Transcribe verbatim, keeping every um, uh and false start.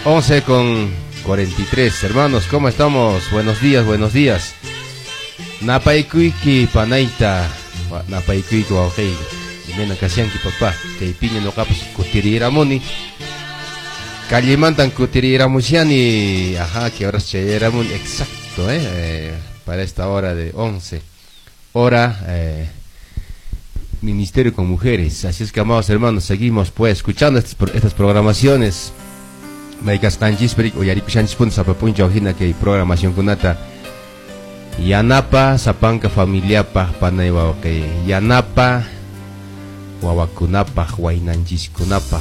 once con cuarenta y tres, hermanos, ¿cómo estamos? Buenos días, buenos días. Napaikuiki panaita, napaikuiki wauqey. Mena kasianki papá, que piña no capos kutiriramuni. Callimantan kutiriramuyani, ajá, que ahora se exacto, eh, eh, para esta hora de once. Hora eh, Ministerio con Mujeres. Así es que, amados hermanos, seguimos pues escuchando estas, estas programaciones. Maikas Kanchisperic o Yaripichanchis Punta Sapapuncha Ojina que programación kunata Yanapa Sapanka Familiapa Panaiwa ok Yanapa Wawakunapa Huaynanchis Kunapa